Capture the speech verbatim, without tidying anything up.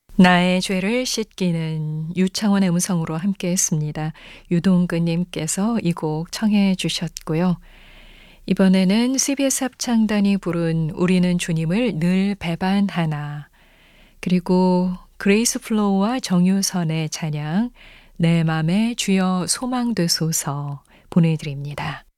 나의 죄를 씻기는 유창원의 음성으로 함께했습니다. 유동근 님께서 이 곡 청해 주셨고요. 이번에는 씨비에스 합창단이 부른 우리는 주님을 늘 배반하나, 그리고 그레이스 플로우와 정유선의 찬양 내 맘에 주여 소망 되소서 보내드립니다.